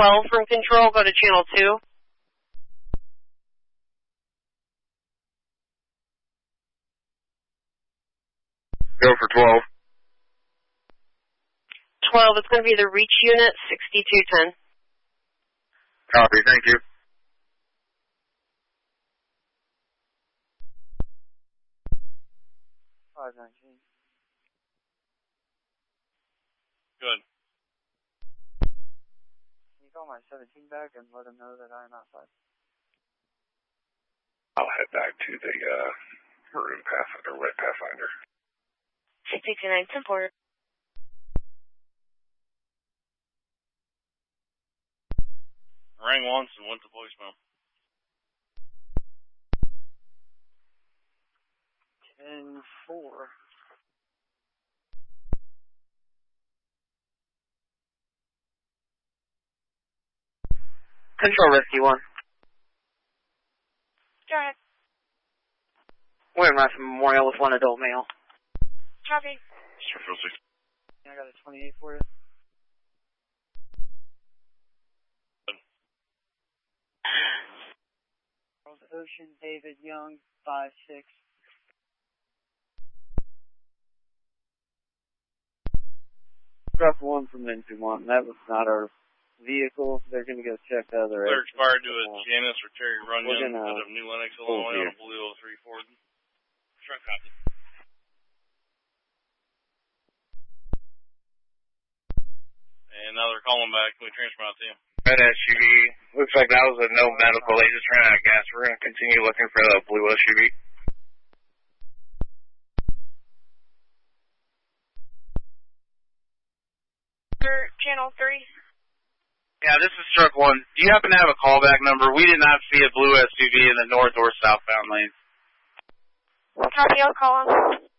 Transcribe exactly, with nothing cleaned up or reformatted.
twelve from control, go to channel two. Go for twelve. twelve, it's going to be the reach unit, sixty-two ten. Copy, thank you. five nineteen. Good. Can you call my seventeen back and let them know that I am outside? I'll head back to the uh, maroon Pathfinder, red Pathfinder. sixty-two nine, support. Rang once and went to voicemail. ten four. Control Rescue one. Go ahead. Where am I from Memorial with one adult male? Copy. I got a twenty-eight for you. Charles Ocean, David Young, five six. Truck one from N two one. That was not our vehicle. They're going to go check the other. Clear expired to a Janice or Terry Runyon gonna, out of New Lenox, Illinois on a blue oh three Ford. Truck copy. And now they're calling back. Can we transfer out to you? Red S U V. Looks like that was a no medical. They just ran out of gas. We're going to continue looking for the blue S U V. Channel three. Yeah, this is truck one. Do you happen to have a callback number? We did not see a blue S U V in the north or southbound lanes. Copy, I'll call him.